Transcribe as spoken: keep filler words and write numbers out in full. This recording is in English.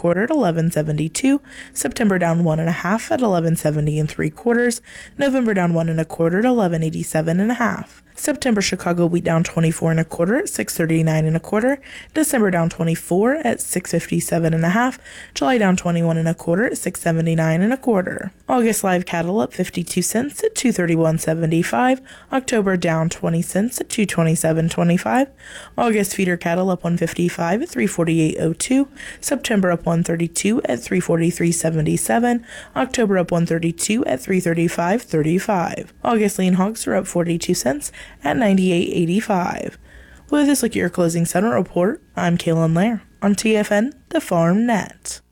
quarter at eleven seventy-two. September down one and a half at eleven seventy and three quarters. November down one and a quarter at eleven eighty-seven and a half. September Chicago wheat down twenty-four and a quarter at six thirty-nine and a quarter. December down twenty-four at six fifty-seven and a half. July down twenty-one and a quarter at six seventy-nine and a quarter. August live cattle up fifty-two cents at two thirty-one seventy-five. October down twenty cents at two twenty-seven twenty-five. August feeder cattle up one fifty-five at three forty-eight oh two. September up one thirty-two at three forty-three seventy-seven. October up one thirty-two at three thirty-five thirty-five. August lean hogs are up forty-two cents at ninety-eight eighty-five. With this look at your closing settlement report, I'm Kaylin Lair on T F N, the Farm Net.